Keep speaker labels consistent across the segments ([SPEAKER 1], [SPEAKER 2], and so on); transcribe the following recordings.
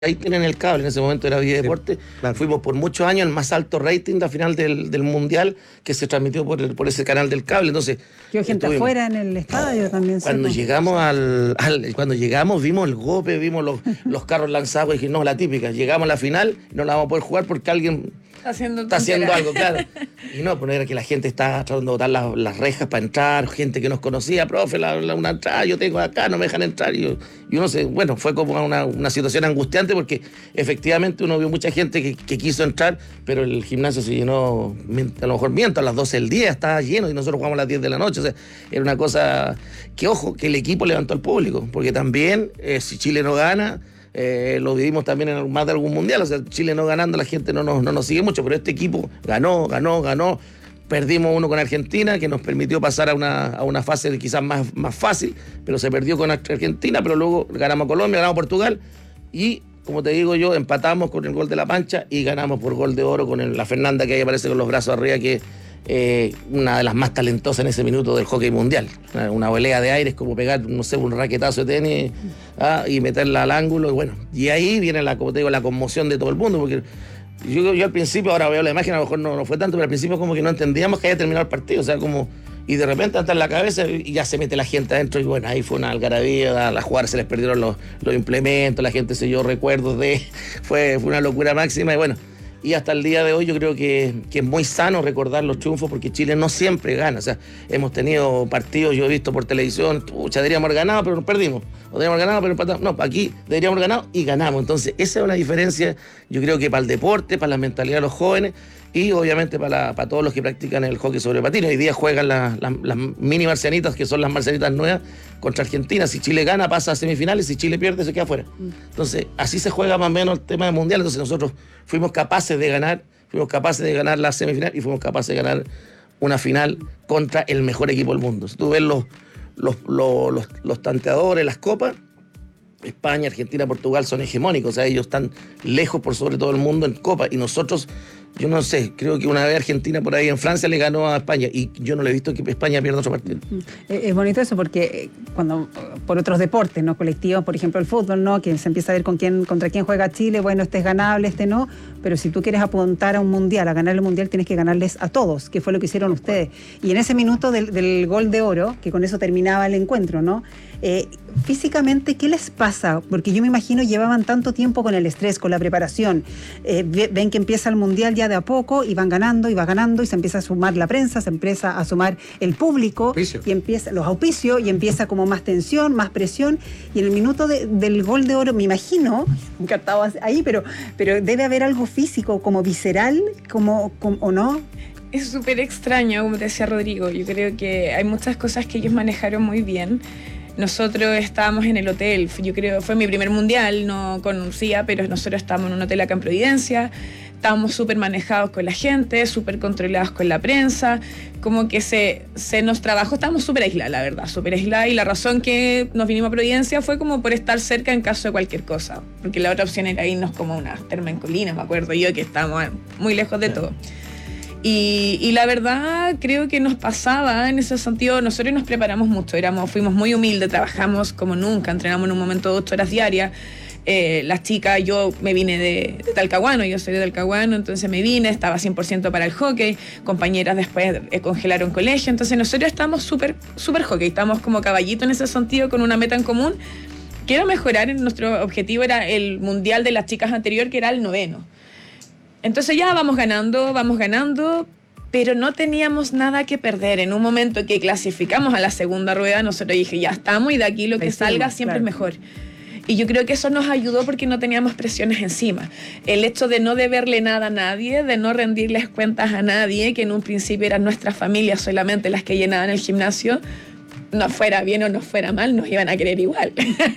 [SPEAKER 1] rating en el cable, en ese momento era Vía Deporte,
[SPEAKER 2] claro.
[SPEAKER 1] Fuimos por muchos años el más alto rating de la final del Mundial que se transmitió por ese canal del cable. Entonces,
[SPEAKER 3] quedó gente afuera en el estadio también.
[SPEAKER 1] Cuando llegamos cuando llegamos vimos el golpe, vimos los carros lanzados y dije, no, la típica, llegamos a la final y no la vamos a poder jugar porque alguien está haciendo algo, claro. Y no, pues era que la gente estaba tratando de botar las rejas para entrar, gente que nos conocía, profe, una entrada yo tengo acá, no me dejan entrar. Y uno bueno, fue como una situación angustiante porque efectivamente uno vio mucha gente que quiso entrar, pero el gimnasio se llenó, a lo mejor a las 12 del día estaba lleno y nosotros jugamos a las 10 de la noche. O sea, era una cosa que, ojo, que el equipo levantó al público, porque también si Chile no gana, lo vivimos también en más de algún mundial, o sea, Chile no ganando, la gente no nos sigue mucho, pero este equipo ganó, perdimos uno con Argentina, que nos permitió pasar a una fase quizás más fácil, pero se perdió con Argentina, pero luego ganamos a Colombia, ganamos a Portugal, y como te digo yo, empatamos con el gol de La Pancha y ganamos por gol de oro con la Fernanda, que ahí aparece con los brazos arriba, que una de las más talentosas en ese minuto del hockey mundial. Una volea de aire es como pegar, no sé, un raquetazo de tenis y meterla al ángulo. Y bueno, y ahí viene como te digo, la conmoción de todo el mundo, porque yo al principio, ahora veo la imagen, a lo mejor no fue tanto, pero al principio como que no entendíamos que había terminado el partido, o sea, como... Y de repente anda en la cabeza y ya se mete la gente adentro y bueno, ahí fue una algarabía, a las jugadoras se les perdieron los implementos, la gente selló recuerdos fue una locura máxima y bueno, y hasta el día de hoy yo creo que es muy sano recordar los triunfos porque Chile no siempre gana, o sea, hemos tenido partidos, yo he visto por televisión, deberíamos haber ganado pero nos perdimos, o deberíamos haber ganado pero empatamos, no, aquí deberíamos haber ganado y ganamos, entonces esa es una diferencia, yo creo que para el deporte, para la mentalidad de los jóvenes, y obviamente para todos los que practican el hockey sobre patines. Hoy día juegan las mini marcianitas, que son las marcianitas nuevas, contra Argentina. Si Chile gana, pasa a semifinales, si Chile pierde, se queda fuera. Entonces, así se juega más o menos el tema del mundial. Entonces, nosotros fuimos capaces de ganar la semifinal y fuimos capaces de ganar una final contra el mejor equipo del mundo. Si tú ves los tanteadores, las copas, España, Argentina, Portugal son hegemónicos, o sea, ellos están lejos por sobre todo el mundo en Copa y nosotros, yo no sé, creo que una vez Argentina por ahí en Francia le ganó a España y yo no le he visto que España pierda otro partido.
[SPEAKER 3] Es bonito eso porque cuando por otros deportes, ¿no? Colectivos, por ejemplo el fútbol, ¿no? Que se empieza a ver contra quién juega Chile, bueno, este es ganable, este no, pero si tú quieres apuntar a un mundial, a ganar el mundial, tienes que ganarles a todos, que fue lo que hicieron ustedes. Y en ese minuto del gol de oro, que con eso terminaba el encuentro, ¿no? Físicamente, ¿qué les pasa? Porque yo me imagino llevaban tanto tiempo con el estrés, con la preparación. Ven que empieza el mundial ya de a poco y van ganando y va ganando y se empieza a sumar la prensa, se empieza a sumar el público y empieza los auspicios y empieza como más tensión, más presión y en el minuto del gol de oro, me imagino, nunca estaba ahí, pero debe haber algo físico, como visceral, ¿o no?
[SPEAKER 4] Es súper extraño, como te decía Rodrigo. Yo creo que hay muchas cosas que ellos manejaron muy bien. Nosotros estábamos en el hotel, yo creo fue mi primer mundial, no conocía, pero nosotros estábamos en un hotel acá en Providencia, estábamos súper manejados con la gente, súper controlados con la prensa, como que se nos trabajó, estábamos súper aislados, la verdad, súper aislados, y la razón que nos vinimos a Providencia fue como por estar cerca en caso de cualquier cosa, porque la otra opción era irnos como a una terma en Colinas, me acuerdo yo, que estábamos muy lejos de todo. Y la verdad creo que nos pasaba en ese sentido, nosotros nos preparamos mucho, fuimos muy humildes, trabajamos como nunca, entrenamos en un momento 8 horas diarias, las chicas, yo me vine de Talcahuano, yo soy de Talcahuano, entonces me vine, estaba 100% para el hockey, compañeras después congelaron colegio, entonces nosotros estábamos súper hockey, estábamos como caballito en ese sentido con una meta en común, que era mejorar, nuestro objetivo era el mundial de las chicas anterior, que era el 9º. Entonces ya vamos ganando, pero no teníamos nada que perder. En un momento que clasificamos a la segunda rueda, nosotros dije, ya estamos y de aquí lo que salga siempre es mejor. Y yo creo que eso nos ayudó porque no teníamos presiones encima. El hecho de no deberle nada a nadie, de no rendirles cuentas a nadie, que en un principio eran nuestras familias solamente las que llenaban el gimnasio, nos fuera bien o nos fuera mal, nos iban a querer igual.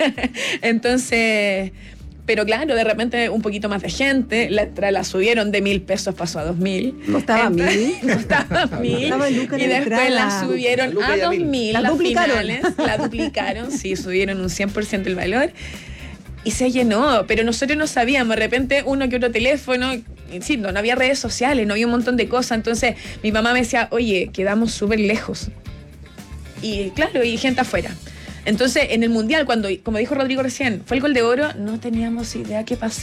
[SPEAKER 4] Entonces... Pero claro, de repente un poquito más de gente, la subieron de 1,000 pesos, pasó a 2,000.
[SPEAKER 3] ¿No estaba a 1,000?
[SPEAKER 4] No estaba a 1,000. Y después la subieron a 2,000.
[SPEAKER 3] La duplicaron.
[SPEAKER 4] La duplicaron, sí, subieron un 100% el valor. Y se llenó, pero nosotros no sabíamos, de repente uno que otro teléfono, sí, no había redes sociales, no había un montón de cosas. Entonces mi mamá me decía, oye, quedamos súper lejos. Y claro, y gente afuera. Entonces, en el Mundial, cuando, como dijo Rodrigo recién, fue el gol de oro, no teníamos idea qué pasaba.